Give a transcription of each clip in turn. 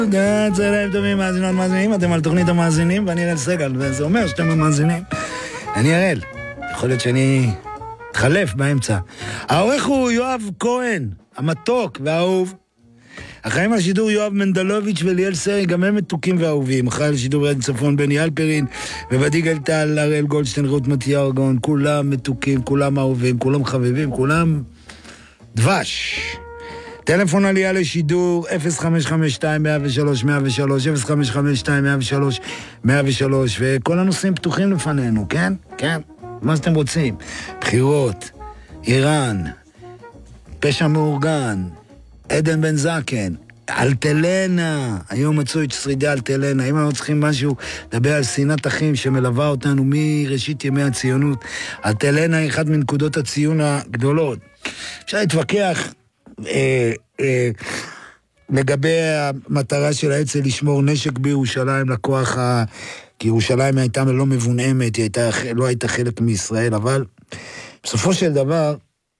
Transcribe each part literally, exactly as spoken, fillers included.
צהריים טובים, מאזינות מאזינים, אתם על תוכנית המאזינים, ואני אראל סגל, וזה אומר שאתם המאזינים. אני אראל, יכול להיות שאני אתחלף באמצע. העורך הוא יואב כהן, המתוק והאהוב. החיים על שידור יואב מנדלוביץ' וליאל סרי, גם הם מתוקים ואהובים. אחראי על שידור רדיו צפון בני אלפרין, ובדי גלטל, אראל גולדשטיין, רות מתיה ארגון, כולם מתוקים, כולם אהובים, כולם חביבים, כולם דבש. טלפון עלייה לשידור אפס חמש חמש שתיים מאה ושלוש מאה ושלוש אפס חמש חמש שתיים מאה ושלוש מאה ושלוש, וכל הנושאים פתוחים לפנינו, כן? כן, מה שאתם רוצים. בחירות, איראן, פשע מאורגן, עדן בן זקן, אלטלנה, היום מצאו את שרידי אלטלנה. אם אנחנו צריכים משהו לדבר על שנאת אחים שמלווה אותנו מראשית ימי הציונות, אלטלנה היא אחת מנקודות הציון הגדולות. אפשר להתווכח אה, אה, לגבי המטרה של האצ"ל לשמור נשק בירושלים לכוח ה... כי ירושלים הייתה לא מבונעמת, היא הייתה, לא הייתה חלק מישראל, אבל בסופו של דבר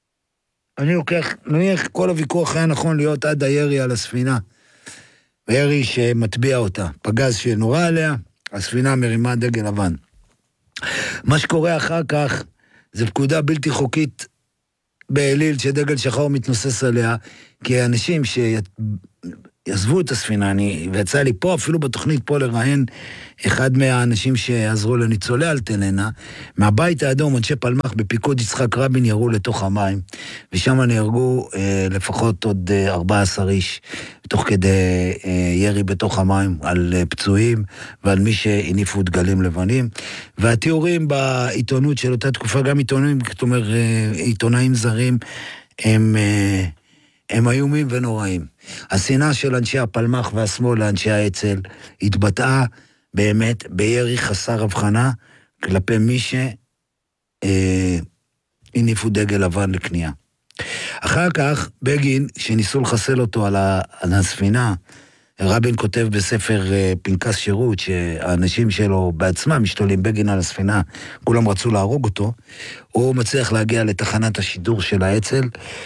אני לוקח, נניח כל הוויכוח היה נכון להיות עד הירי על הספינה, הירי שמטביע אותה, פגז שנורא עליה, הספינה מרימה דגל לבן. מה שקורה אחר כך זה פקודה בלתי חוקית באליל שדגל שחור מתנוסס עליה, כי האנשים שיעזבו את הספינה, אני, ויצא לי פה, אפילו בתוכנית פה לראיין אחד מהאנשים שעזרו לניצולי אלטלנה, מהבית האדום, אנשי פלמח בפיקוד יצחק רבין ירו לתוך המים, ושם נהרגו אה, לפחות עוד אה, ארבעה עשר איש, תוך כדי אה, ירי בתוך המים, על אה, פצועים ועל מי שהניפו דגלים לבנים, והתיאורים בעיתונות של אותה תקופה, גם עיתונאים, זאת אומרת, אה, עיתונאים זרים, הם... אה, הם איומים ונוראים. השנאה של אנשי הפלמח והשמאל לאנשי האצ"ל התבטאה באמת בירי חסר הבחנה כלפי מי שהניפו דגל לבן לקנייה. אחר כך בגין, שניסו לחסל אותו על, ה, על הספינה, רבין כותב בספר פנקס שירות שהאנשים שלו בעצמם משתולים בגין על הספינה, כולם רצו להרוג אותו, הוא מצליח להגיע לתחנת השידור של האצ"ל,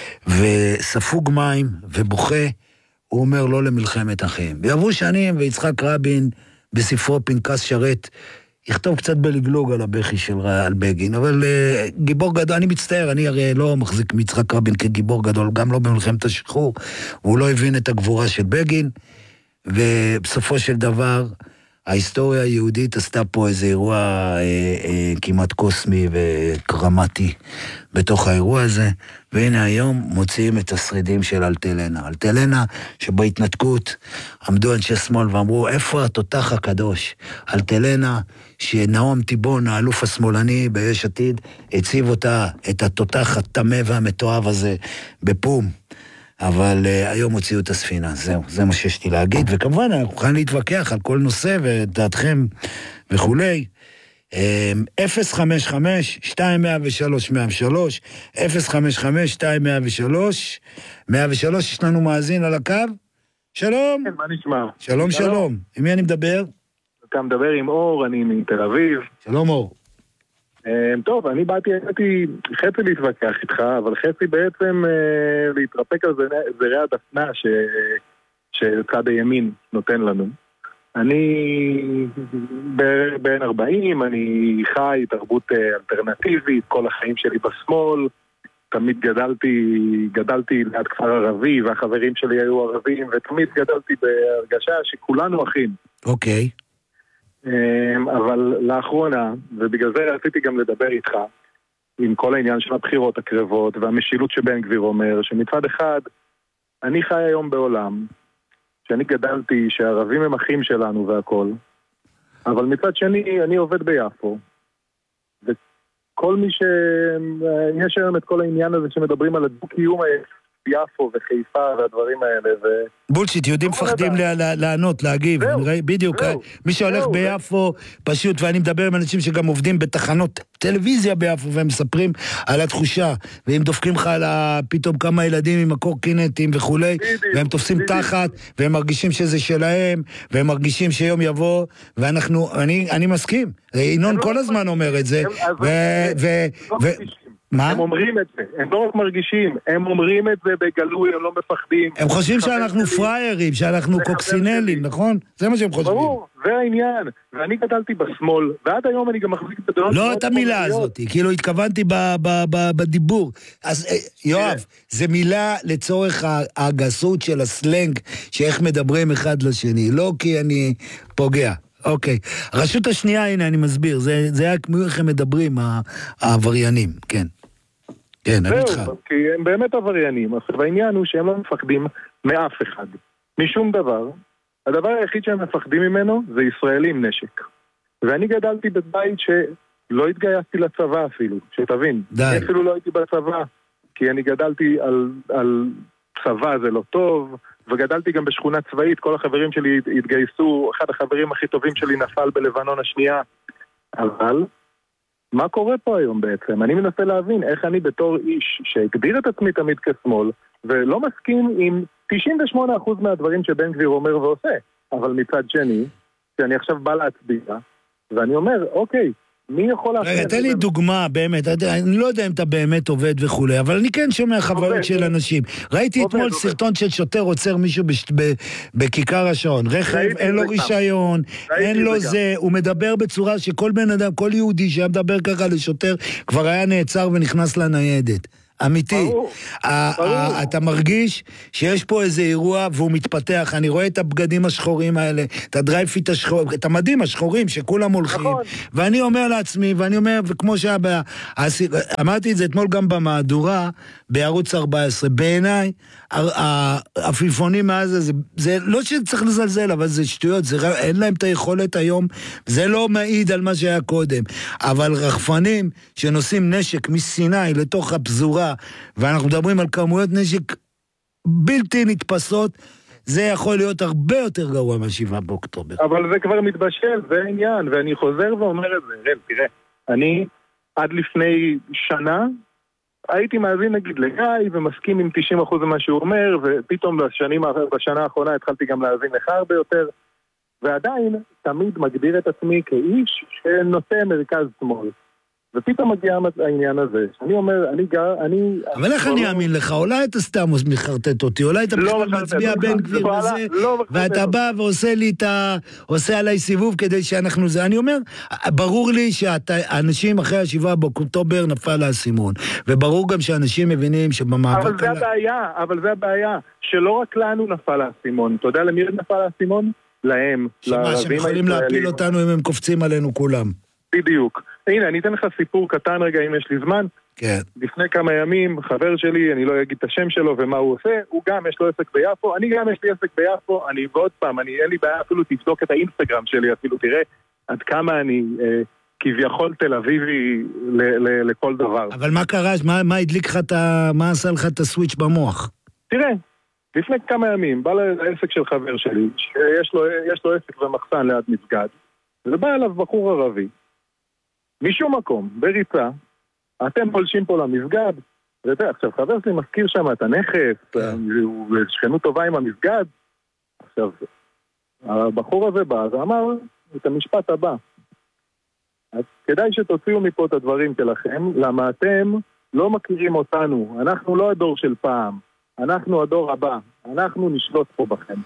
וספוג מים ובוכה, הוא אומר לא למלחמת אחים. ויעברו שנים, ויצחק רבין בספרו פנקס שרת, יכתוב קצת בלגלוג על הבכי של על בגין, אבל uh, גיבור גדול, אני מצטער, אני הרי לא מחזיק מיצחק רבין כגיבור גדול, גם לא במלחמת השחרור, הוא לא הבין את הגבורה של בגין, ובסופו של דבר, ההיסטוריה היהודית עשתה פה איזה אירוע אה, אה, כמעט קוסמי וקרמטי בתוך האירוע הזה, והנה היום מוציאים את השרידים של אלטלנה. אלטלנה שבהתנתקות עמדו אנשי שמאל ואמרו, איפה התותח הקדוש? אלטלנה שנעם טיבון, האלוף השמאלני ביש עתיד, הציב אותה, את התותח התמה והמתואב הזה, בפום. אבל uh, היום הוציאו את הספינה, זהו, זה מה שיש לי להגיד, וכמובן אנחנו יכולים להתווכח על כל נושא ודעתכם וכולי. אפס חמש חמש שתיים מאה ושלוש מאה ושלוש אפס חמש חמש שתיים מאה ושלוש מאה ושלוש, יש לנו מאזין על הקו? שלום. כן, מה נשמע? שלום, שלום, שלום. עם מי אני מדבר? אתה מדבר עם אור, אני מתל אביב. שלום אור. טוב, אני באתי, הייתי חצי להתווכח איתך, אבל חצי בעצם אה, להתרפק על זרי הדפנה ש... שצד הימין נותן לנו. אני בין ארבעים, אני חי תרבות אלטרנטיבית, כל החיים שלי בשמאל, תמיד גדלתי, גדלתי ליד כפר ערבי, והחברים שלי היו ערבים, ותמיד גדלתי בהרגשה שכולנו אחים. אוקיי. Okay. אבל לאחרונה, ובגלל זה רציתי גם לדבר איתך, עם כל העניין של הבחירות הקרבות והמשילות שבן גביר אומר, שמצד אחד, אני חי היום בעולם, שאני גדלתי שהערבים הם אחים שלנו והכל, אבל מצד שני, אני עובד ביפו, וכל מי ש... יש היום את כל העניין הזה שמדברים על הדו-קיום יפו וחיפה והדברים האלה ו... בולשיט, יהודים מפחדים לענות, להגיב, בדיוק, מי שהולך ביפו פשוט, ואני מדבר עם אנשים שגם עובדים בתחנות טלוויזיה ביפו, והם מספרים על התחושה, והם דופקים לך על פתאום כמה ילדים עם הקורקינטים וכולי, והם תופסים תחת, והם מרגישים שזה שלהם, והם מרגישים שיום יבוא, ואנחנו, אני מסכים, ינון כל הזמן אומר את זה, ו... מה? הם אומרים את זה, הם לא רק מרגישים, הם אומרים את זה בגלוי, הם לא מפחדים. הם חושבים שאנחנו שלי, פריירים, שאנחנו קוקסינלים, נכון? זה מה שהם חושבים. ברור, זה העניין. ואני גדלתי בשמאל, ועד היום אני גם מחזיק בדעות... לא את המילה הזאת, כאילו התכוונתי ב- ב- ב- בדיבור. אז יואב, זה מילה לצורך הגסות של הסלנג, שאיך מדברים אחד לשני, לא כי אני פוגע. אוקיי. הרשות השנייה, הנה אני מסביר, זה, זה היה כמו איך הם מדברים, העבריינים, כן. כן, אני איתך. זהו, כי הם באמת עבריינים. עכשיו העניין הוא שהם לא מפחדים מאף אחד. משום דבר. הדבר היחיד שהם מפחדים ממנו זה ישראלים נשק. ואני גדלתי בבית שלא התגייסתי לצבא אפילו, שתבין. די. אני אפילו לא הייתי בצבא, כי אני גדלתי על, על צבא זה לא טוב, וגדלתי גם בשכונה צבאית, כל החברים שלי התגייסו, אחד החברים הכי טובים שלי נפל בלבנון השנייה. אבל מה קורה פה היום בעצם? אני מנסה להבין איך אני בתור איש שהגדיר את עצמי תמיד כשמאל, ולא מסכים עם תשעים ושמונה אחוז מהדברים שבן גביר אומר ועושה. אבל מצד שני, שאני עכשיו בא להצביע, ואני אומר, אוקיי, מי יכול... רגע, תן לי דוגמה, באמת, אני לא יודע אם אתה באמת עובד וכולי, אבל אני כן שומע חוויות של אנשים. ראיתי אתמול סרטון של שוטר עוצר מישהו בכיכר השעון, רכב, אין לו רישיון, אין לו זה, הוא מדבר בצורה שכל בן אדם, כל יהודי שהיה מדבר ככה לשוטר, כבר היה נעצר ונכנס לניידת. אמיתי. אתה מרגיש שיש פה איזה אירוע והוא מתפתח, אני רואה את הבגדים השחורים האלה, את הדרייפיט השחורים, את המדים השחורים שכולם הולכים, ואני אומר לעצמי, ואני אומר, וכמו שהיה, אמרתי את זה אתמול גם במהדורה, בערוץ ארבע עשרה, בעיניי, הפלפונים מאז, זה לא שצריך לזלזל, אבל זה שטויות, אין להם את היכולת היום, זה לא מעיד על מה שהיה קודם, אבל רחפנים שנושאים נשק מסיני לתוך הפזורה, ואנחנו מדברים על כמויות נשק בלתי נתפסות, זה יכול להיות הרבה יותר גרוע מהשבעה באוקטובר. אבל זה כבר מתבשל, זה העניין, ואני חוזר ואומר את זה. רב, תראה, אני עד לפני שנה הייתי מאזין נגיד לגיא ומסכים עם תשעים אחוז ממה שהוא אומר, ופתאום בשנים, בשנה האחרונה התחלתי גם להאזין לך הרבה יותר, ועדיין תמיד מגדיר את עצמי כאיש שנושא מרכז שמאל. ופתאום מגיע העניין הזה, אני אומר, אני גר, אני... אבל איך אני אאמין לך? אולי אתה סתם מחרטט אותי, אולי אתה בכלל מצביע בן גביר וזה, ואתה בא ועושה לי את ה... עושה עליי סיבוב כדי שאנחנו זה. אני אומר, ברור לי שהאנשים אחרי השבעה באוקטובר נפל האסימון, וברור גם שאנשים מבינים שבמאבק... אבל זה הבעיה, אבל זה הבעיה, שלא רק לנו נפל האסימון. אתה יודע למי נפל האסימון? להם, שמה, שהם יכולים להפיל אותנו אם הם קופצים עלינו כולם. בדיוק. הנה, אני אתן לך סיפור קטן רגע, אם יש לי זמן. כן. לפני כמה ימים, חבר שלי, אני לא אגיד את השם שלו ומה הוא עושה, הוא גם יש לו עסק ביפו, אני גם יש לי עסק ביפו, אני ועוד פעם, אני, אין לי בעיה אפילו תבדוק את האינסטגרם שלי, אפילו תראה עד כמה אני אה, כביכול תל אביבי ל, ל, לכל דבר. אבל מה קרה? מה, מה הדליק לך את ה... מה עשה לך את הסוויץ' במוח? תראה, לפני כמה ימים, בא לעסק של חבר שלי, שיש לו, יש לו עסק ומחסן ליד מסגד, ובא אליו בחור ערבי. משום מקום, בריצה, אתם פולשים פה למסגד, ואתה, עכשיו, חבר שלי מזכיר שם את הנכס, ושכנות טובה עם המסגד. עכשיו, הבחור הזה בא, ואמר את המשפט הבא. אז כדאי שתוציאו מפה את הדברים שלכם, למה אתם לא מכירים אותנו, אנחנו לא הדור של פעם, אנחנו הדור הבא, אנחנו נשלוט פה בכם.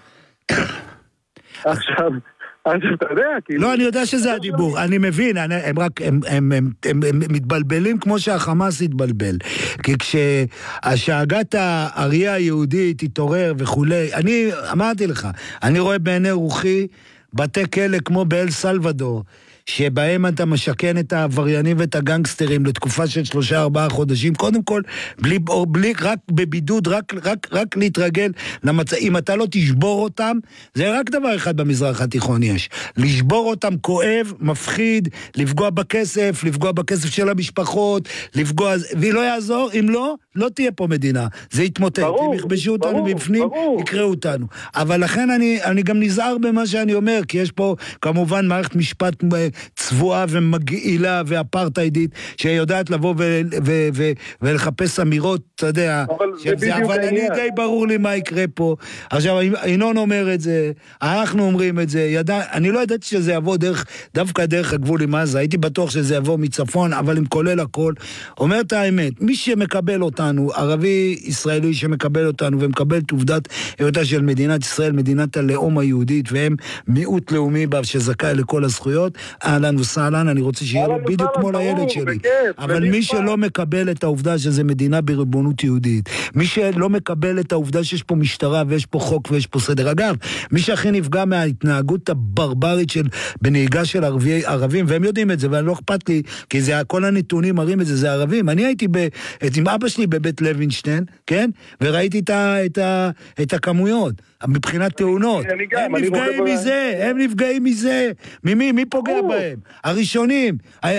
עכשיו... אז אתה יודע, כאילו... לא, אני יודע שזה הדיבור, אני מבין, הם רק, הם מתבלבלים כמו שהחמאס התבלבל. כי כשהשאגת האריה היהודית תתעורר וכולי, אני אמרתי לך, אני רואה בעיני רוחי בתי כלא כמו באל סלבדור, שבהם אתה משכן את העבריינים ואת הגנגסטרים לתקופה של שלושה ארבעה חודשים, קודם כל, בלי, בלי, רק בבידוד, רק, רק, רק להתרגל למצב, אם אתה לא תשבור אותם, זה רק דבר אחד במזרח התיכון יש, לשבור אותם כואב, מפחיד, לפגוע בכסף, לפגוע בכסף של המשפחות, לפגוע, ולא יעזור, אם לא, לא תהיה פה מדינה, זה יתמוטט, אם יכבשו אותנו בפנים, יקראו אותנו, אבל לכן אני, אני גם נזהר במה שאני אומר, כי יש פה כמובן מערכת משפט צבועה ומגעילה ואפרטיידית, שיודעת לבוא ו- ו- ו- ולחפש אמירות, אתה יודע, אבל אני די ברור לי מה יקרה פה. עכשיו, אינון אומר את זה, אנחנו אומרים את זה, ידע, אני לא ידעתי שזה יבוא דרך, דווקא דרך הגבול עם עזה, הייתי בטוח שזה יבוא מצפון, אבל אם כולל הכל, אומר את האמת, מי שמקבל אותנו, ערבי ישראלי שמקבל אותנו, ומקבל את עובדת היותה של מדינת ישראל, מדינת הלאום היהודית, והם מיעוט לאומי בה שזכאי לכל הזכויות, אהלן וסהלן, אני רוצה שיהיה לו בדיוק כמו לילד שלי. אבל מי שלא מקבל את העובדה שזה מדינה בריבונות יהודית, מי שלא מקבל את העובדה שיש פה משטרה ויש פה חוק ויש פה סדר. אגב, מי שהכי נפגע מההתנהגות הברברית של בנהיגה של ערבי, ערבים, והם יודעים את זה, ואני לא אכפת לי, כי זה, כל הנתונים מראים את זה, זה ערבים. אני הייתי ב, את, עם אבא שלי בבית לוינשטיין, כן? וראיתי את, ה, את, ה, את הכמויות, מבחינת תאונות. הם נפגעים מזה, הם נפגעים מזה. ממי? מי פוגע בהם? הראשונים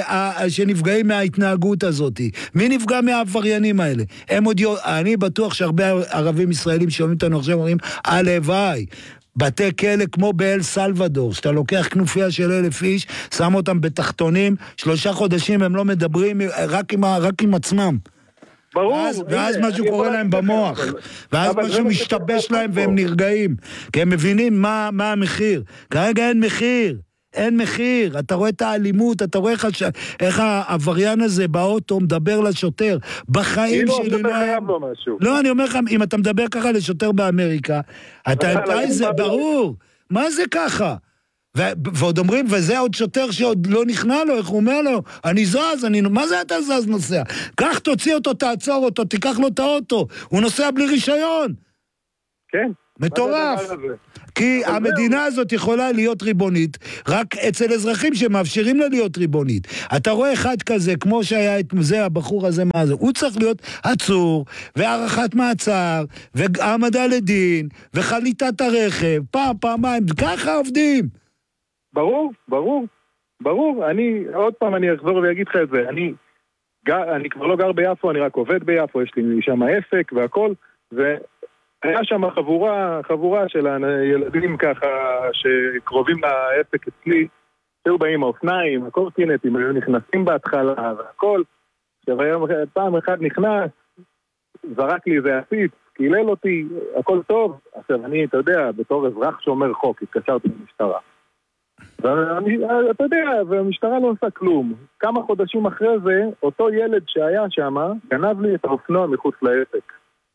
שנפגעים מההתנהגות הזאת. מי נפגע מהעבריינים האלה? הם עוד, אני בטוח שהרבה ערבים ישראלים שאומרים אותנו עכשיו אומרים, הלוואי, בתי כלא כמו באל סלבדור, שאתה לוקח כנופיה של אלף איש, שם אותם בתחתונים, שלושה חודשים הם לא מדברים רק עם, רק עם עצמם. ברור. ואז, ואז משהו קורה להם במוח, ואז משהו משתבש להם והם נרגעים, כי הם מבינים מה, מה המחיר. כרגע אין מחיר. אין מחיר, אתה רואה את האלימות, אתה רואה איך, איך העבריין הזה באוטו מדבר לשוטר, בחיים שלי לא... לא, אני אומר לך, אם אתה מדבר ככה לשוטר באמריקה, אתה... זה ברור, מה זה ככה? ועוד אומרים, וזה עוד שוטר שעוד לא נכנע לו, איך הוא אומר לו, אני זז, אני... מה זה אתה זז נוסע? כך תוציא אותו, תעצור אותו, תיקח לו את האוטו, הוא נוסע בלי רישיון. כן. מטורף. כי המדינה הזאת יכולה להיות ריבונית רק אצל אזרחים שמאפשרים לה להיות ריבונית. אתה רואה אחד כזה, כמו שהיה את זה, הבחור הזה, מה זה? הוא צריך להיות עצור, והערכת מעצר, והעמדה לדין, וחליטת הרכב, פעם, פעמיים, ככה עובדים. ברור, ברור, ברור. אני, עוד פעם אני אחזור ויגיד לך את זה. אני, גר, אני כבר לא גר ביפו, אני רק עובד ביפו, יש לי שם עסק והכל, ו... היה שם חבורה, חבורה של הילדים ככה שקרובים לעסק אצלי, שהיו באים האופניים, הקורקינטים, היו נכנסים בהתחלה והכל. עכשיו היום פעם אחד נכנס, זרק לי איזה עציץ, קילל אותי, הכל טוב. עכשיו אני, אתה יודע, בתור אזרח שומר חוק, התקשרתי למשטרה. ואני, אתה יודע, והמשטרה לא עושה כלום. כמה חודשים אחרי זה, אותו ילד שהיה שם, גנב לי את האופנוע מחוץ לעסק.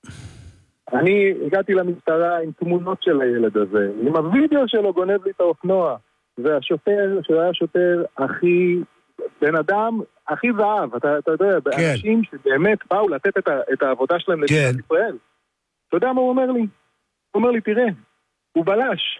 אני הגעתי למשטרה עם תמונות של הילד הזה, עם הווידאו שלו גונב לי את האופנוע, והשוטר, שהיה שוטר הכי, בן אדם, הכי זהב, אתה, אתה יודע, כן. אנשים שבאמת באו לתת את, ה, את העבודה שלהם למדינת כן. ישראל. אתה יודע מה הוא אומר לי? הוא אומר לי, תראה, הוא בלש,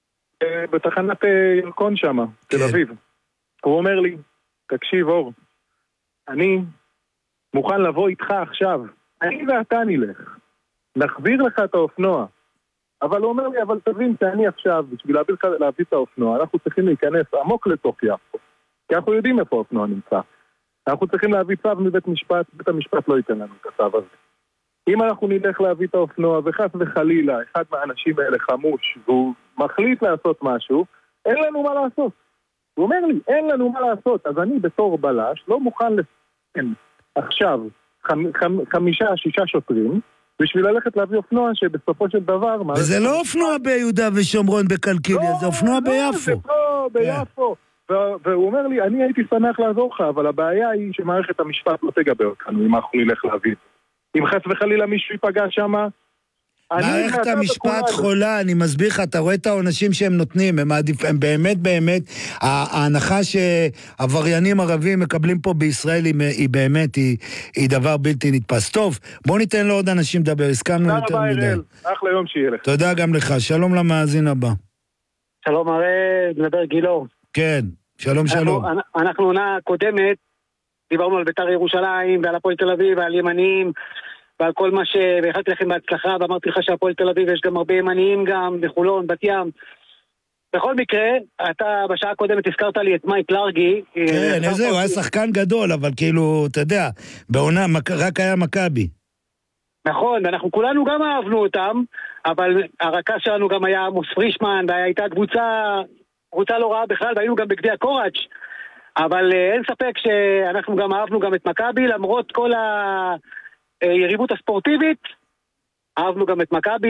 בתחנת ירקון שם, כן. תל אביב. הוא אומר לי, תקשיב אור, אני מוכן לבוא איתך עכשיו, אני ואתה נלך. נחזיר לך את האופנוע. אבל הוא אומר לי, אבל תבין שאני עכשיו, בשביל להביא, להביא את האופנוע, אנחנו צריכים להיכנס עמוק לתוך יפו. כי אנחנו יודעים איפה האופנוע נמצא. אנחנו צריכים להביא צו מבית משפט, בית המשפט לא ייתן לנו את הצו הזה. אם אנחנו נלך להביא את האופנוע, וחס וחלילה, אחד מהאנשים האלה חמוש, והוא מחליט לעשות משהו, אין לנו מה לעשות. הוא אומר לי, אין לנו מה לעשות. אז אני בתור בלש לא מוכן לסכן עכשיו חמ, חמ, חמישה, שישה שוטרים, בשביל ללכת להביא אופנוע שבסופו של דבר... וזה לא אופנוע ביהודה ושומרון בקלקיליה, זה אופנוע ביפו. זה פה, ביפו. והוא אומר לי, אני הייתי שמח לעזור לך, אבל הבעיה היא שמערכת המשפט לא תגבה אותנו, אם אנחנו נלך להביא. אם חס וחלילה מישהו ייפגע שם... מערכת המשפט חולה, אני מסביר לך, אתה רואה את העונשים שהם נותנים, הם, מעדיפ, הם באמת באמת, ההנחה שעבריינים ערבים מקבלים פה בישראל היא, היא באמת, היא, היא דבר בלתי נתפס. טוב, בוא ניתן לעוד אנשים לדבר, הסכמנו יותר מדי. אחלה יום שיהיה לך. תודה גם לך, שלום למאזין הבא. שלום הרי, נדבר גילור. כן, שלום שלום. אנחנו, אנחנו עונה קודמת, דיברנו על בית"ר ירושלים ועל הפועל תל אביב ועל ימניים, ועל כל מה שהחלטתי לכם בהצלחה, ואמרתי לך שהפועל תל אביב יש גם הרבה ימניים גם, בחולון, בת ים. בכל מקרה, אתה בשעה הקודמת הזכרת לי את מייק לארגי. כן, איזה, הוא היה שחקן גדול, אבל כאילו, אתה יודע, בעונה רק היה מכבי. נכון, ואנחנו כולנו גם אהבנו אותם, אבל הרכז שלנו גם היה עמוס פרישמן, והייתה קבוצה קבוצה לא רעה בכלל, והיינו גם בגביע קוראץ', אבל אין ספק שאנחנו גם אהבנו גם את מכבי, למרות כל היריבות הספורטיבית, אהבנו גם את מכבי,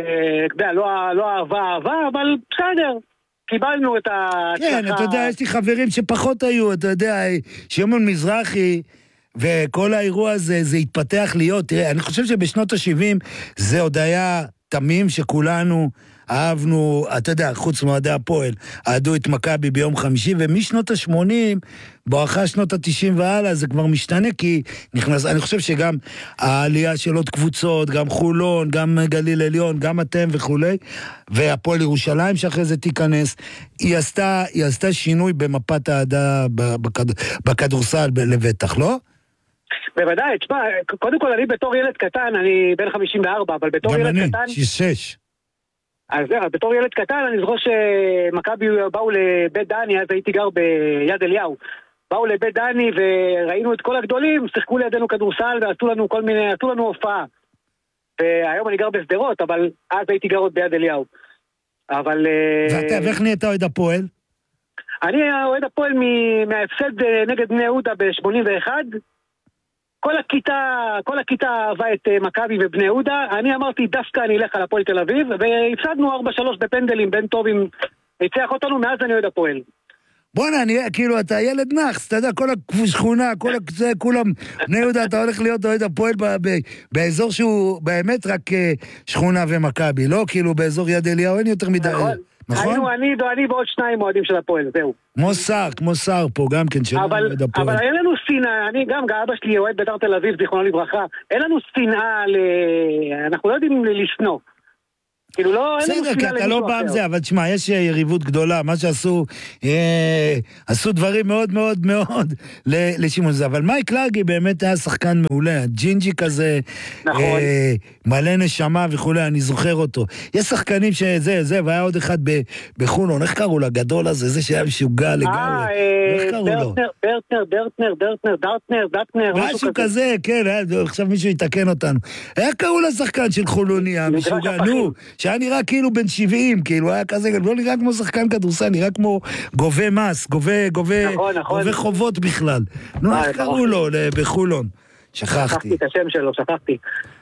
ולא אהבה אהבה, אבל בסדר, קיבלנו את ההצלחה. כן, אתה יודע, יש לי חברים שפחות היו, אתה יודע, שמעון מזרחי, וכל האירוע הזה, זה התפתח להיות, תראה, אני חושב שבשנות ה-שבעים, זה עוד היה תמים שכולנו אהבנו, אתה יודע, חוץ מועדי הפועל, אהדו את מכבי ביום חמישי, ומשנות ה-שמונים, בואכה שנות ה-תשעים והלאה, זה כבר משתנה, כי נכנס, אני חושב שגם העלייה של עוד קבוצות, גם חולון, גם גליל עליון, גם אתם וכולי, והפועל ירושלים שאחרי זה תיכנס, היא עשתה, היא עשתה שינוי במפת העדה בכד, בכדורסל לבטח, לא? בוודאי, תשמע, קודם כל אני בתור ילד קטן, אני בן חמישים וארבע, אבל בתור ילד אני, קטן... גם אני, שש. אז זהו, בתור ילד קטן, אני זוכר שמכבי באו לבית דני, אז הייתי גר ביד אליהו. באו לבית דני וראינו את כל הגדולים, שיחקו לידינו כדורסל ועשו לנו כל מיני, עשו לנו הופעה. והיום אני גר בסדרות, אבל אז הייתי גר עוד ביד אליהו. אבל... ואתה, ואיך נהיית אוהד הפועל? אני אוהד הפועל מההפסד נגד בני יהודה ב-שמונים ואחת. כל הכיתה, כל הכיתה אהבה את מכבי ובני יהודה. אני אמרתי דווקא אני אלך על הפועל תל אביב, והפסדנו ארבע שלוש בפנדלים, בן טובים ניצח אותנו, מאז אני אוהד הפועל. בוא'נה, אני, כאילו, אתה ילד נחס, אתה יודע, כל השכונה, כל זה, כולם, בני יהודה, אתה הולך להיות אוהד הפועל באזור שהוא באמת רק שכונה ומכבי, לא כאילו באזור יד אליהו, אין יותר מדי... נכון? היינו אני ואני ועוד שניים מועדים של הפועל, זהו. כמו שר, כמו שר פה, גם כן, שלא אוהד הפועל. אבל אין לנו שנאה, אני גם, אבא שלי אוהד בית"ר תל אביב, זיכרונו לברכה, אין לנו שנאה, אנחנו לא יודעים לשנוא. כאילו לא, אין לנו בסדר, כי אתה לא בא עם זה, אבל תשמע, יש יריבות גדולה, מה שעשו, עשו דברים מאוד מאוד מאוד לשימוש זה, אבל מייק לארגי באמת היה שחקן מעולה, ג'ינג'י כזה, מלא נשמה וכולי, אני זוכר אותו. יש שחקנים שזה, זה, והיה עוד אחד בחולון, איך קראו לו, גדול הזה, זה שהיה משוגע לגמרי, איך קראו לו? ברטנר, ברטנר, ברטנר, דרטנר, דטנר, משהו כזה, כן, עכשיו מישהו יתקן אותנו. איך קראו לשחקן של חולוניה, משוגע, נו, שהיה נראה כאילו בן שבעים, כאילו היה כזה, לא נראה כמו שחקן כדורסל, נראה כמו גובה מס, גובה, גובה, נכון, נכון. גובה חובות בכלל. נו, איך קראו לו בחולון? שכחתי. שכחתי את השם שלו, שכחתי.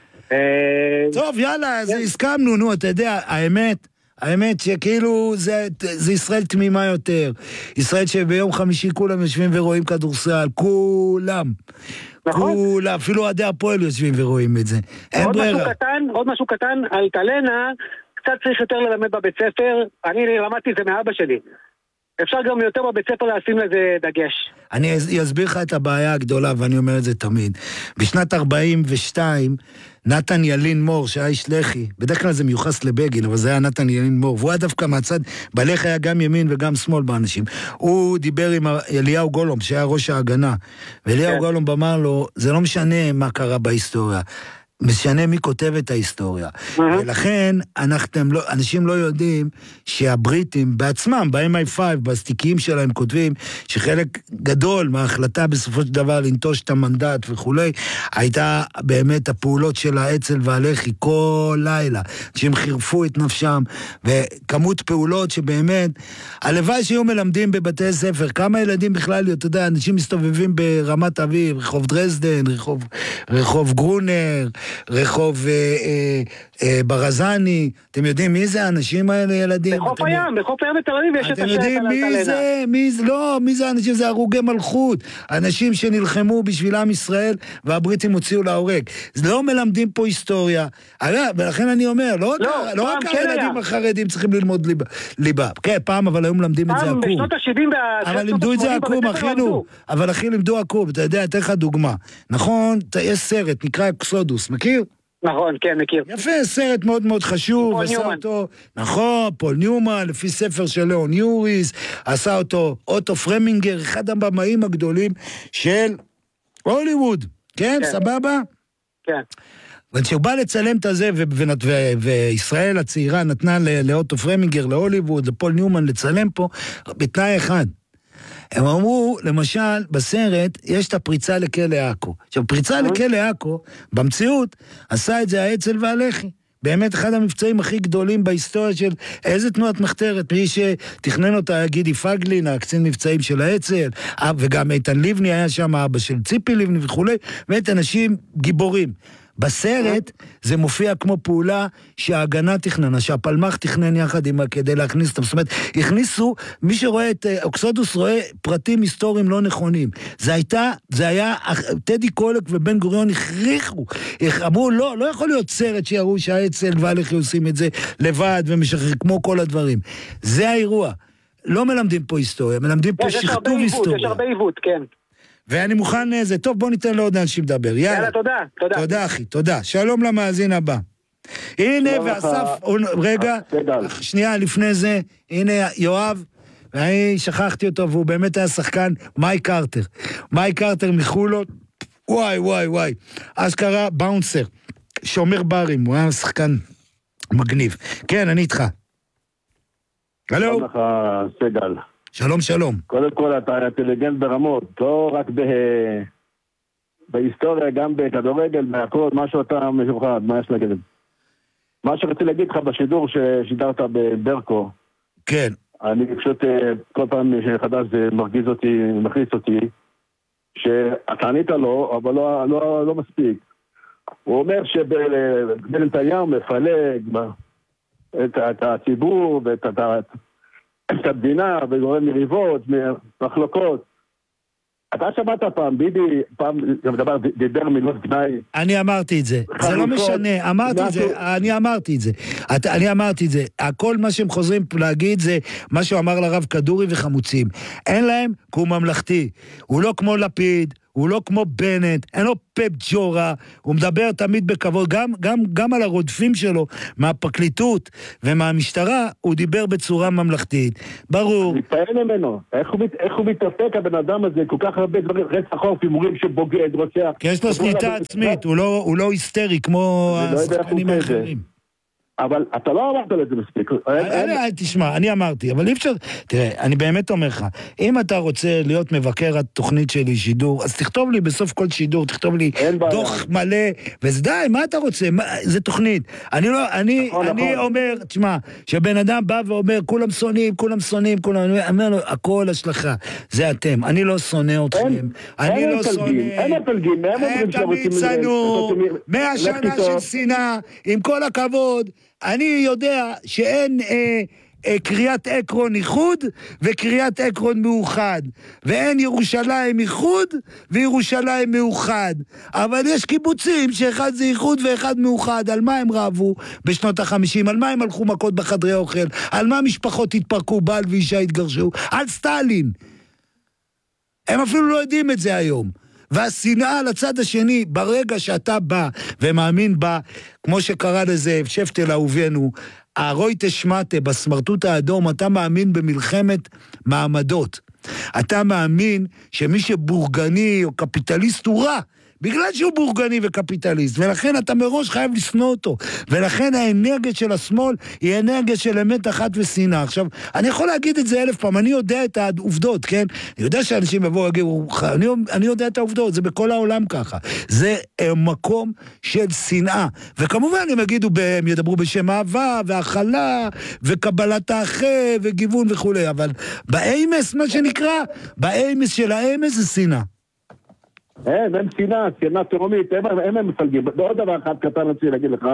טוב, יאללה, אז הסכמנו, נו, אתה יודע, האמת, האמת שכאילו זה, זה ישראל תמימה יותר. ישראל שביום חמישי כולם יושבים ורואים כדורסל, כולם. נכון. כולם, אפילו עדי הפועל יושבים ורואים את זה. אין עוד ברירה. משהו קטן, עוד משהו קטן, על טלנה, קצת צריך יותר ללמד בבית ספר, אני למדתי את זה מאבא שלי. אפשר גם יותר בבית ספר לשים לזה דגש. אני אסביר לך את הבעיה הגדולה, ואני אומר את זה תמיד. בשנת ארבעים ושתיים, נתן ילין מור, שהיה איש לחי, בדרך כלל זה מיוחס לבגין, אבל זה היה נתן ילין מור, והוא היה דווקא מהצד, בלך היה גם ימין וגם שמאל באנשים. הוא דיבר עם אליהו גולום, שהיה ראש ההגנה, ואליהו גולום אמר לו, זה לא משנה מה קרה בהיסטוריה, משנה מי כותב את ההיסטוריה. ולכן אנחנו, לא, אנשים לא יודעים שהבריטים בעצמם, ב-אם איי פייב, בסטיקים שלהם כותבים שחלק גדול מההחלטה בסופו של דבר לנטוש את המנדט וכולי, הייתה באמת הפעולות של האצ"ל והלח"י כל לילה, שהם חירפו את נפשם, וכמות פעולות שבאמת, הלוואי שהיו מלמדים בבתי ספר, כמה ילדים בכלל, אתה יודע, אנשים מסתובבים ברמת אביב, רחוב דרזדן, רחוב, רחוב גרונר, רחוב אה, אה, אה, ברזני, אתם יודעים מי זה האנשים האלה, ילדים? בחוף הים, בחוף הים בתל אביב יש את השטח. אתם יודעים מי זה, מי זה, לא, מי זה האנשים? זה הרוגי מלכות, אנשים שנלחמו בשביל עם ישראל, והבריטים הוציאו להורג. לא מלמדים פה היסטוריה, ולכן אני אומר, לא, לא, לא רק הילדים החרדים צריכים ללמוד ליבה, ליבה. כן, פעם, אבל היום מלמדים את זה עקום. בשנות ה-שבעים אבל לימדו את זה עקום, אחינו, אבל אחי לימדו עקום, אתה יודע, אתן לך דוגמה. נכון, יש סרט, נקרא אקסודוס, מכיר? נכון, כן, מכיר. יפה, סרט מאוד מאוד חשוב, עשה אותו, נכון, פול ניומן, לפי ספר של לאון יוריס, עשה אותו אוטו פרמינגר, אחד הבמאים הגדולים של הוליווד, כן, סבבה? כן. וכשהוא בא לצלם את הזה, וישראל הצעירה נתנה לאוטו פרמינגר, להוליווד, לפול ניומן לצלם פה, בתנאי אחד. הם אמרו, למשל, בסרט, יש את הפריצה לכלא עכו. עכשיו, פריצה לכלא עכו, במציאות, עשה את זה האצ"ל והלח"י. באמת אחד המבצעים הכי גדולים בהיסטוריה של איזה תנועת מחתרת, מי שתכנן אותה, גידי פגלין, הקצין מבצעים של האצ"ל, וגם איתן לבני היה שם, אבא של ציפי לבני וכולי, באמת אנשים גיבורים. בסרט זה מופיע כמו פעולה שההגנה תכננה, שהפלמ"ח תכנן יחד עם כדי להכניס אותם. זאת אומרת, הכניסו, מי שרואה את אוקסודוס רואה פרטים היסטוריים לא נכונים. זה הייתה, זה היה, טדי קולק ובן גוריון הכריחו, אמרו, לא, לא יכול להיות סרט שיראו שהאצ"ל והלח"י עושים את זה לבד ומשחרר, כמו כל הדברים. זה האירוע. לא מלמדים פה היסטוריה, מלמדים פה שכתוב היסטוריה. יש הרבה עיוות, כן. ואני מוכן זה, טוב, בוא ניתן לעוד אנשים לדבר, יאללה. יאללה, תודה, תודה. תודה, אחי, תודה. שלום למאזין הבא. הנה, ואסף, רגע, שנייה, לפני זה, הנה, יואב, ואני שכחתי אותו, והוא באמת היה שחקן, מייק קרטר. מייק קרטר מחולות, וואי, וואי, וואי. אשכרה באונסר, שומר ברים, הוא היה שחקן מגניב. כן, אני איתך. הלו. שלום לך, סגל. שלום, שלום. קודם כל, אתה אינטליגנט ברמות, לא רק ב... בהיסטוריה, גם בכדורגל, מהכל, משהו אתה משוחד, מה יש להגיד? מה שרציתי להגיד לך בשידור ששידרת בברקו, כן. אני פשוט, כל פעם שחדש זה מרגיז אותי, מכניס אותי, שאתה ענית לו, אבל לא, לא, לא מספיק. הוא אומר שבנתניהו מפלג את, את הציבור ואת את, את המדינה וגורם מריבות, מחלוקות. אתה שמעת פעם, ביבי פעם גם דבר דיבר מילות גנאי. אני אמרתי את זה, זה לא משנה, אמרתי את זה, אני אמרתי את זה, אני אמרתי את זה, הכל מה שהם חוזרים להגיד זה מה שהוא אמר לרב כדורי וחמוצים, אין להם כי הוא ממלכתי, הוא לא כמו לפיד, הוא לא כמו בנט, אין לו פפ ג'ורה, הוא מדבר תמיד בכבוד, גם, גם, גם על הרודפים שלו, מהפרקליטות ומהמשטרה, הוא דיבר בצורה ממלכתית. ברור. מתפעל ממנו. איך הוא, איך הוא מתעסק, הבן אדם הזה, כל כך הרבה דברים, רצח חוף, הימורים שבוגד, רוצח. כי יש לו שליטה עצמית, הוא לא, הוא לא היסטרי כמו השחקנים האחרים. אבל אתה לא אמרת לזה מספיק. תשמע, אני אמרתי, אבל אי אפשר, תראה, אני באמת אומר לך, אם אתה רוצה להיות מבקר התוכנית שלי שידור, אז תכתוב לי בסוף כל שידור, תכתוב לי דוח מלא, וזה די, מה אתה רוצה? זה תוכנית. אני לא, אני, אני אומר, תשמע, שבן אדם בא ואומר, כולם שונאים, כולם שונאים, כולם, אני אומר לו, הכל השלכה, זה אתם, אני לא שונא אתכם, אני לא שונא, הם תמיד צנו, מאה שנה של שנאה, עם כל הכבוד, אני יודע שאין אה, אה, קריאת עקרון איחוד וקריאת עקרון מאוחד, ואין ירושלים איחוד וירושלים מאוחד, אבל יש קיבוצים שאחד זה איחוד ואחד מאוחד. על מה הם רבו בשנות החמישים? על מה הם הלכו מכות בחדרי אוכל? על מה משפחות התפרקו, בעל ואישה התגרשו? על סטלין. הם אפילו לא יודעים את זה היום. והשנאה לצד השני, ברגע שאתה בא ומאמין בה, כמו שקרא לזה שפטל אהובנו, הרוי תשמטה, בסמרטוט האדום, אתה מאמין במלחמת מעמדות. אתה מאמין שמי שבורגני או קפיטליסט הוא רע, בגלל שהוא בורגני וקפיטליסט, ולכן אתה מראש חייב לשנוא אותו, ולכן האנרגיה של השמאל היא אנרגיה של אמת אחת ושנאה. עכשיו, אני יכול להגיד את זה אלף פעם, אני יודע את העובדות, כן? אני יודע שאנשים יבואו ויגידו, אני, אני יודע את העובדות, זה בכל העולם ככה. זה מקום של שנאה, וכמובן הם יגידו, הם ידברו בשם אהבה, והכלה, וקבלת האחר, וגיוון וכו', אבל באמס, מה שנקרא, באמס של האמס זה שנאה. אין, אין שנאה, שנאה תרומית, הם הם מפלגים. ועוד דבר אחד קטן רציתי להגיד לך,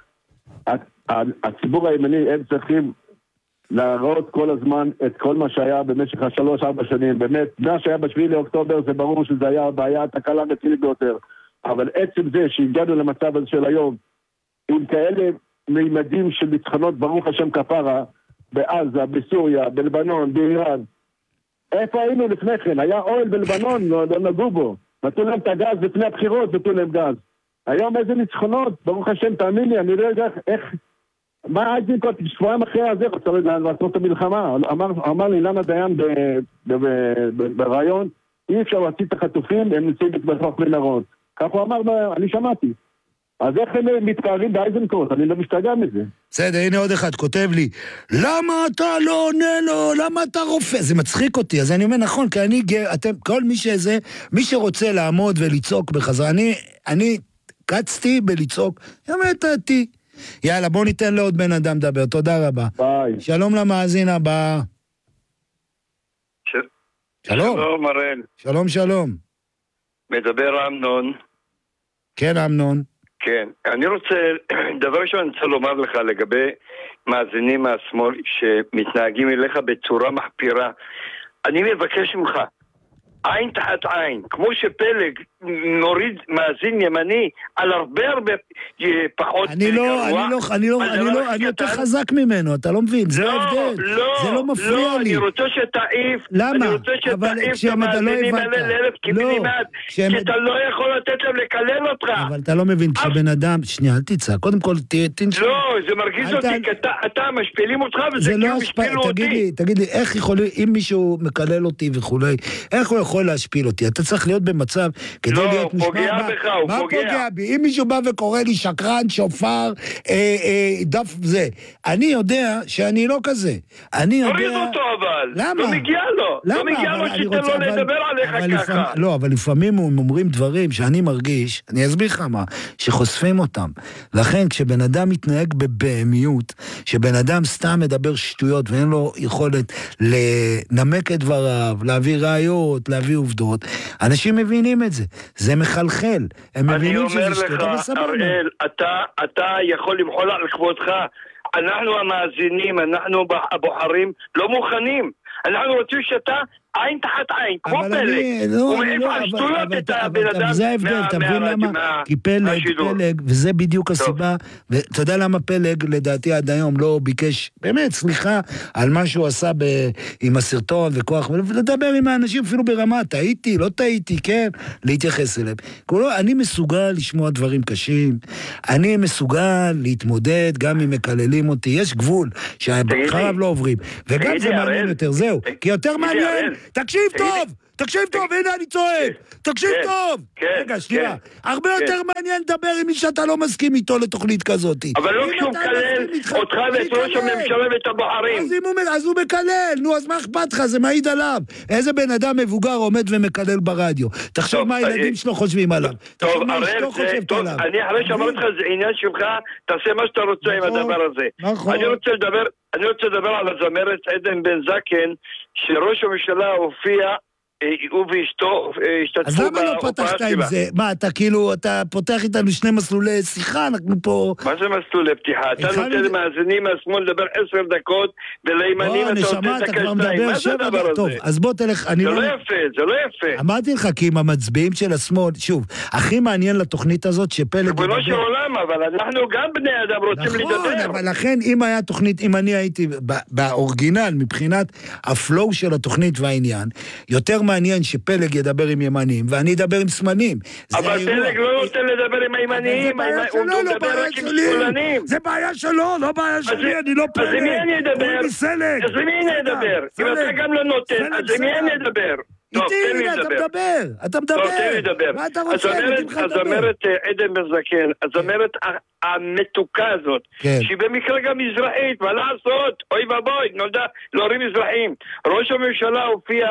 הציבור הימני, הם צריכים להראות כל הזמן את כל מה שהיה במשך השלוש, ארבע שנים. באמת, מה שהיה בשביעי לאוקטובר זה ברור שזה היה בעיה, תקלה רצינית ביותר. אבל עצם זה שהגענו למצב הזה של היום, עם כאלה מימדים של ניצחונות, ברוך השם כפרה, בעזה, בסוריה, בלבנון, באיראן. איפה היינו לפני כן? היה אוהל בלבנון, לא, לא נגעו בו. נתנו להם את הגז לפני הבחירות, נתנו להם גז. היום איזה ניצחונות, ברוך השם, תאמין לי, אני לא יודע איך, מה איזנקוט שבועיים אחרי הזה, רוצה לעשות את המלחמה. אמר, אמר לי למה דיין ברעיון, אי אפשר להציל את החטופים, הם נמצאים בתוך מנהרות. כך הוא אמר, אני שמעתי. אז איך הם מתפארים באיזנקוט? אני לא משתגע מזה. בסדר, הנה עוד אחד, כותב לי, למה אתה לא עונה לו? למה אתה רופא? זה מצחיק אותי, אז אני אומר, נכון, כי אני גר, אתם, כל מי שזה, מי שרוצה לעמוד ולצעוק בחזרה, אני, אני קצתי בלצעוק, באמת דעתי. יאללה, בוא ניתן לעוד בן אדם לדבר, תודה רבה. ביי. שלום למאזין הבא. ש... שלום. שלום, אראל. שלום, שלום. מדבר אמנון. כן, אמנון. כן. אני רוצה, דבר ראשון אני רוצה לומר לך לגבי מאזינים מהשמאל שמתנהגים אליך בצורה מחפירה. אני מבקש ממך, עין תחת עין, כמו שפלג נוריד מאזין ימני על הרבה הרבה פחות אני לא, אני לא, אני לא, אני לא, אני יותר חזק ממנו, אתה לא מבין, זה ההבדל, זה לא מפריע לי. אני רוצה שתעיף, למה? אני רוצה שתעיף את המאזינים האלה לאלף קיבינימט, כי אתה לא יכול לתת להם לקלל אותך. אבל אתה לא מבין, כשבן אדם, שנייה, אל תצא, קודם כל תנשום. לא, זה מרגיז אותי, כי אתה משפילים אותך וזה כאילו משפילו אותי. תגיד לי, תגיד לי, איך יכול, אם מישהו מקלל אותי וכולי, איך הוא יכול להשפיל אותי? אתה צריך להיות במצב כדי לא, להיות הוא פוגע בך, הוא מה פוגע. פוגע בי? אם מישהו בא וקורא לי שקרן, שופר, אה, אה, דף זה, אני יודע שאני לא כזה. אני יודע... תוריד אותו אבל. למה? לא מגיע לו. למה? לא מגיע לו שתן לו לדבר עליך ככה. לפעמים, לא, אבל לפעמים הם אומרים דברים שאני מרגיש, אני אסביר לך מה, שחושפים אותם. לכן, כשבן אדם מתנהג בבהמיות, שבן אדם סתם מדבר שטויות ואין לו יכולת לנמק את דבריו, להביא ראיות, להביא עובדות, אנשים מבינים את זה. זה מחלחל. הם מבינים שזה שטות, אבל סבבה. אני אומר לך, אראל, אתה, אתה יכול למחול על כבודך. אנחנו המאזינים, אנחנו הבוחרים, לא מוכנים. אנחנו רוצים שאתה עין תחת עין, כמו פלג. הוא מעיף על שטויות את הבן אדם. זה ההבדל, אתה מבין למה? כי פלג, פלג, וזה בדיוק הסיבה, ואתה יודע למה פלג, לדעתי עד היום, לא ביקש, באמת, סליחה, על מה שהוא עשה עם הסרטון וכוח, ולדבר עם האנשים אפילו ברמה, טעיתי, לא טעיתי, כן, להתייחס אליהם. אני מסוגל לשמוע דברים קשים, אני מסוגל להתמודד, גם אם מקללים אותי, יש גבול, שהחרב לא עוברים, וגם זה מעניין יותר, זהו, כי יותר מעניין, תקשיב טוב, תקשיב טוב, הנה אני צועק, תקשיב טוב. רגע, שנייה, הרבה יותר מעניין לדבר עם מי שאתה לא מסכים איתו לתוכנית כזאת. אבל לא כשהוא מקלל אותך ואת ראש הממשלה ואת הבוחרים. אז הוא מקלל, נו, אז מה אכפת לך, זה מעיד עליו. איזה בן אדם מבוגר עומד ומקלל ברדיו. תחשוב מה הילדים שלו חושבים עליו. תחשוב מה אשתו חושבת עליו. אני אחרי שאמרתי לך, זה עניין שלך, תעשה מה שאתה רוצה עם הדבר הזה. אני רוצה לדבר, אני רוצה לדבר על הזמרת עדן בן זקן, שראש הממשלה הופיע, הוא ואשתו השתתפו אז למה לא פתחת עם זה? מה, אתה כאילו, אתה פותח איתנו שני מסלולי שיחה, אנחנו פה... מה זה מסלולי פתיחה? אתה נותן למאזינים מהשמאל לדבר עשר דקות, ולימנים אתה נותן את הקשתיים. מה זה הדבר הזה? טוב, אז בוא תלך... זה לא יפה, זה לא יפה. אמרתי לך, כי עם המצביעים של השמאל, שוב, הכי מעניין לתוכנית הזאת שפלג... ריבונו של עולם, אבל אנחנו גם בני אדם רוצים לדבר. נכון, אבל לכן, אם היה תוכנית, אם אני הייתי באורגינל, מבחינת הפלואו של התוכנית והעניין, יותר מעניין שפלג ידבר עם ימנים, ואני אדבר עם שמאלים. אבל פלג לא נותן לדבר עם הימנים, הוא מדבר רק עם שמאלנים. זה בעיה שלו, לא בעיה שלי, אני לא פלג. אז עם מי אני אדבר? אז עם מי אני אדבר? אם אתה גם לא נותן, אז עם מי אני אדבר? איתי, הנה, אתה מדבר, אתה מדבר. תן לי לדבר. מה אתה רוצה? הזמרת עדן בן זקן, הזמרת המתוקה הזאת, שהיא במקרה גם מזרחית, מה לעשות? אוי ובוי, נולדה להורים מזרחים. ראש הממשלה הופיע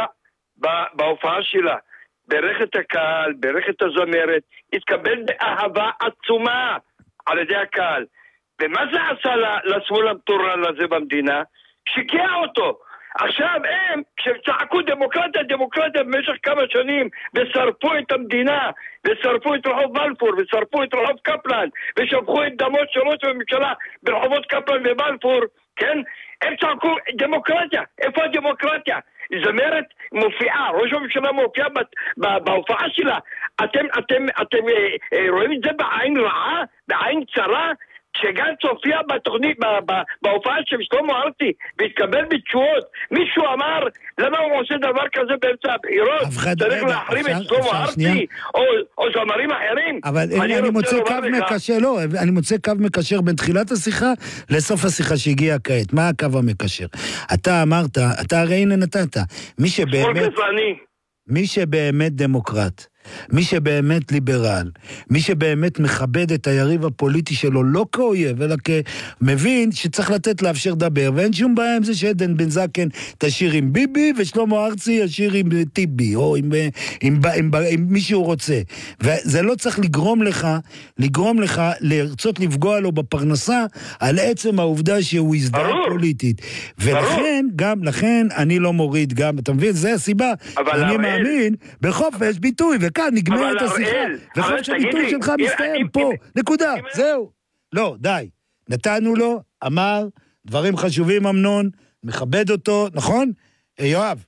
בהופעה שלה, ברך את הקהל, ברך את הזמרת, התקבל באהבה עצומה על ידי הקהל. ומה זה עשה לשמאל המטורלל הזה במדינה? שיקע אותו. עכשיו הם, כשצעקו דמוקרטיה, דמוקרטיה במשך כמה שנים, ושרפו את המדינה, ושרפו את רחוב בלפור, ושרפו את רחוב קפלן, ושפכו את דמות של ראש הממשלה ברחובות קפלן ובלפור, כן? הם צעקו דמוקרטיה, איפה הדמוקרטיה? זמרת מופיעה, ראש הממשלה מופיעה בהופעה שלה. אתם, אתם, אתם רואים את זה בעין רעה, בעין צרה? כשגנץ הופיע בתוכנית, בהופעה של שלמה ארצי, והתקבל בתשואות, מישהו אמר, למה הוא עושה דבר כזה באמצע הבחירות? צריך להחרים את שלמה ארצי, או זמרים אחרים. אבל אני מוצא קו מקשר, לא, אני מוצא קו מקשר בין תחילת השיחה לסוף השיחה שהגיעה כעת. מה הקו המקשר? אתה אמרת, אתה הרי הנה נתת, מי שבאמת... מי שבאמת דמוקרט, מי שבאמת ליברל, מי שבאמת מכבד את היריב הפוליטי שלו, לא כאויב, אלא כמבין שצריך לתת לאפשר דבר, ואין שום בעיה עם זה שעדן בן זקן תשאיר עם ביבי, ושלמה ארצי ישאיר עם טיבי, או עם, עם, עם, עם, עם מי שהוא רוצה. וזה לא צריך לגרום לך, לגרום לך לרצות לפגוע לו בפרנסה, על עצם העובדה שהוא הזדהה פוליטית. ולכן, גם, לכן אני לא מוריד גם, אתה מבין? זה הסיבה, אני מאמין, בחופש ביטוי, וכאן נגמרת השיחה, וחופש הביטוי שלך מסתיים פה, נקודה, זהו. לא, די. נתנו לו, אמר, דברים חשובים אמנון, מכבד אותו, נכון? יואב,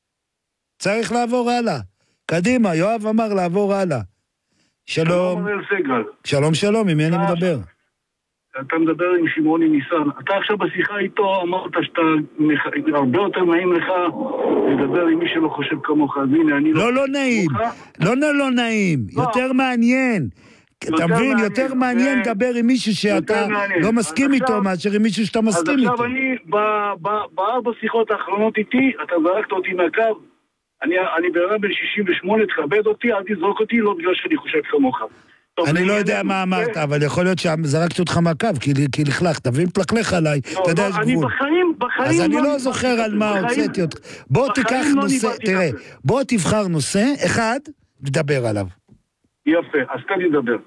צריך לעבור הלאה. קדימה, יואב אמר לעבור הלאה. שלום. שלום, שלום, עם מי אני מדבר? אתה מדבר עם שמעוני ניסן. אתה עכשיו בשיחה איתו אמרת שאתה הרבה יותר נעים לך לדבר עם מי שלא חושב כמוך. אז הנה, אני לא... לא, לא נעים. לא, לא, לא נעים. יותר מעניין. אתה מבין, יותר מעניין לדבר עם מישהו שאתה לא מסכים איתו מאשר עם מישהו שאתה מסכים איתו. אז עכשיו אני, בארבע שיחות האחרונות איתי, אתה זרקת אותי מהקו. אני בערב בן שישים ושמונה, תכבד אותי, אל תזרוק אותי, לא בגלל שאני חושב כמוך. אני לא יודע מה אמרת, אבל יכול להיות שזרקתי אותך מהקו, כי לכלך, תבין פלכלך עליי, אתה יודע, יש גבול. אני בחיים, בחיים... אז אני לא זוכר על מה הוצאתי אותך. בוא תיקח נושא, תראה, בוא תבחר נושא, אחד, תדבר עליו. יפה, אז כאן נדבר.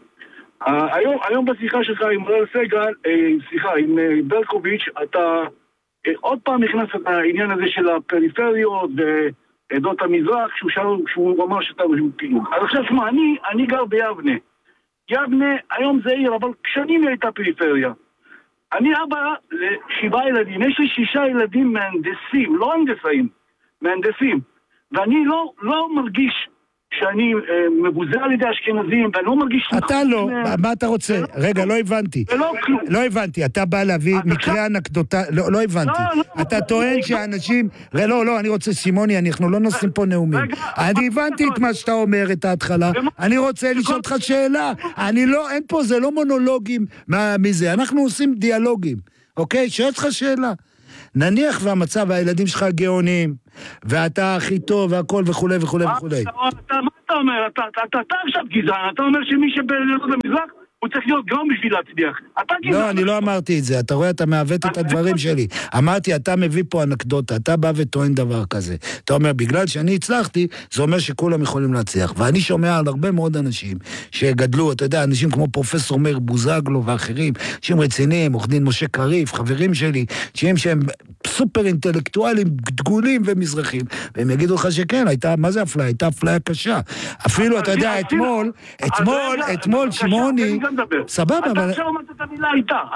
היום בשיחה שלך עם רל סגל, סליחה, עם ברקוביץ', אתה עוד פעם נכנס את העניין הזה של הפריפריות ועדות המזרח, כשהוא אמר שאתה פילוג. אז עכשיו, שמע, אני גר ביבנה. יבנה, היום זה עיר, אבל שנים הייתה פריפריה. אני אבא לשבעה ילדים, יש לי שישה ילדים מהנדסים, לא הנדסאים, מהנדסים. ואני לא, לא מרגיש שאני אה, מבוזר על ידי אשכנזים, ואני לא מרגיש... אתה לא, מהם. מה אתה רוצה? ולא, רגע, לא הבנתי. ולא כלום. לא הבנתי, אתה בא להביא מקרה אנקדוטה, לא, לא הבנתי. לא, לא, אתה לא, טוען לא, שאנשים... לא, לא, לא, אני רוצה, סימוני, אנחנו לא נושאים פה נאומים. רגע, אני הבנתי את מה שאתה אומר, את ההתחלה. אני רוצה לשאול אותך שאלה. אני לא, אין פה, זה לא מונולוגים מזה, אנחנו עושים דיאלוגים, אוקיי? שיש לך שאלה. נניח והמצב, הילדים שלך גאונים, ואתה הכי טוב, והכל וכולי וכולי וכולי. מה אתה אומר? אתה עכשיו גזען, אתה אומר שמי שבלילות במזרח, הוא צריך להיות גאון בשביל להצליח. לא, אני לא אמרתי את זה, אתה רואה, אתה מעוות את הדברים שלי. אמרתי, אתה מביא פה אנקדוטה, אתה בא וטוען דבר כזה. אתה אומר, בגלל שאני הצלחתי, זה אומר שכולם יכולים להצליח. ואני שומע על הרבה מאוד אנשים שגדלו, אתה יודע, אנשים כמו פרופסור מאיר בוזגלו ואחרים, שהם רציניים, עורך דין משה קריף, חברים שלי, שהם שהם סופר אינטלקטואלים, דגולים ומזרחים, והם יגידו לך שכן, הייתה, מה זה אפליה? הייתה אפליה קשה. אפילו, אתה יודע, אתמול, אתמול, אתמול, שמעוני, סבבה, אבל... אתה עכשיו אומרת את המילה הייתה.